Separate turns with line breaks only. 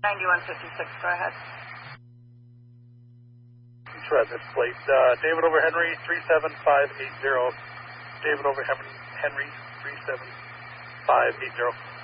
9156, go ahead.
Shred this plate. David over Henry, 37580. David over Henry, 37580.